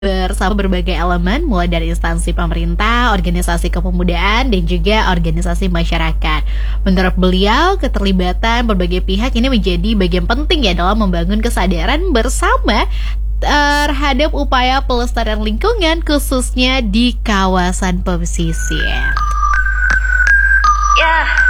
bersama berbagai elemen mulai dari instansi pemerintah, organisasi kepemudaan, dan juga organisasi masyarakat. Menurut beliau, keterlibatan berbagai pihak ini menjadi bagian penting ya dalam membangun kesadaran bersama terhadap upaya pelestarian lingkungan khususnya di kawasan pesisir. Ya,